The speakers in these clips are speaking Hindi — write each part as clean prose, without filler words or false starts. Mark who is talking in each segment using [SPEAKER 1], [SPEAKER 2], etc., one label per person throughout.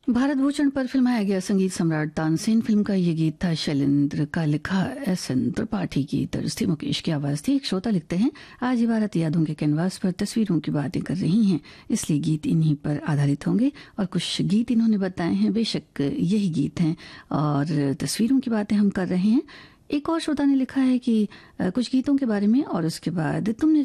[SPEAKER 1] भारत भूषण पर फिल्माया गया संगीत सम्राट तानसेन फिल्म का ये गीत था। शैलेंद्र का लिखा, एस.एन. त्रिपाठी की तर्ज थी, मुकेश की आवाज थी। एक श्रोता लिखते हैं, आज इबारत यादों के कैनवास पर तस्वीरों की बातें कर रही हैं, इसलिए गीत इन्हीं पर आधारित होंगे। और कुछ गीत इन्होंने बताए हैं, बेशक यही गीत हैं और तस्वीरों की बातें हम कर रहे हैं। एक और श्रोता ने लिखा है कि कुछ गीतों के बारे में, और उसके बाद तुमने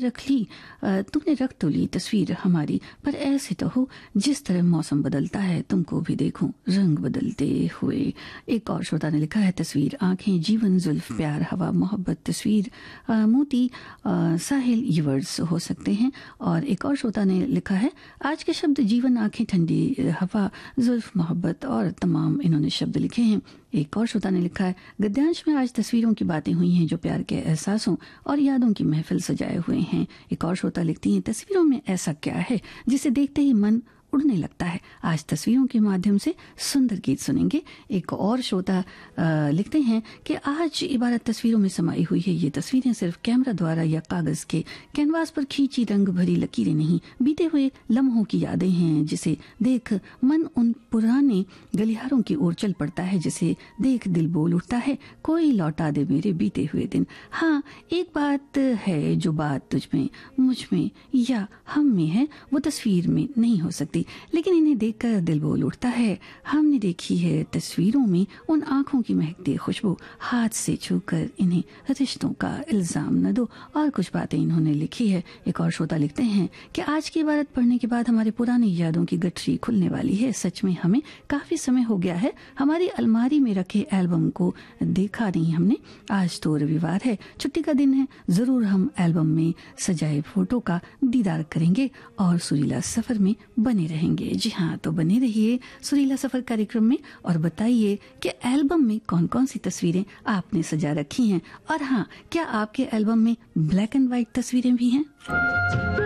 [SPEAKER 1] रख तो ली तस्वीर हमारी, पर ऐसे तो हो जिस तरह मौसम बदलता है तुमको भी देखूं रंग बदलते हुए। एक और श्रोता ने लिखा है, तस्वीर आंखें, जीवन, जुल्फ, प्यार, हवा, मोहब्बत, तस्वीर, मोती, साहिल, ये वर्ड्स हो सकते हैं। और एक और श्रोता ने लिखा है, आज के शब्द जीवन, आंखें, ठंडी हवा, जुल्फ, मोहब्बत और तमाम इन्होंने शब्द लिखे हैं। एक और श्रोता ने लिखा है, गद्यांश में आज तस्वीरों की बातें हुई हैं जो प्यार के एहसासों और यादों की महफिल सजाए हुए हैं। एक और श्रोता लिखती हैं, तस्वीरों में ऐसा क्या है जिसे देखते ही मन उड़ने लगता है। आज तस्वीरों के माध्यम से सुंदर गीत सुनेंगे। एक और श्रोता लिखते हैं कि आज इबारत तस्वीरों में समाई हुई है। ये तस्वीरें सिर्फ कैमरा द्वारा या कागज के कैनवास पर खींची रंग भरी लकीरें नहीं, बीते हुए लम्हों की यादें हैं, जिसे देख मन उन पुराने गलियारों की ओर चल पड़ता है, जिसे देख दिल बोल उठता है, कोई लौटा दे मेरे बीते हुए दिन। हाँ, एक बात है, जो बात तुझ में, मुझ में या हम में है, वो तस्वीर में नहीं हो सकती, लेकिन इन्हें देखकर दिल बोल उठता है। हमने देखी है तस्वीरों में उन आंखों की महकती खुशबू, हाथ से छूकर इन्हें रिश्तों का इल्जाम न दो, और कुछ बातें इन्होंने लिखी है। एक और श्रोता लिखते हैं कि आज की इबारत पढ़ने के बाद हमारे पुरानी यादों की गठरी खुलने वाली है। सच में हमें काफी समय हो गया है हमारी अलमारी में रखे एल्बम को देखा नहीं हमने। आज तो रविवार है, छुट्टी का दिन है, जरूर हम एल्बम में सजाए फोटो का दीदार करेंगे और सुरीला सफर में बने रहेंगे। जी हाँ, तो बने रहिए सुरीला सफर कार्यक्रम में और बताइए कि एल्बम में कौन कौन सी तस्वीरें आपने सजा रखी हैं, और हाँ, क्या आपके एल्बम में ब्लैक एंड व्हाइट तस्वीरें भी हैं?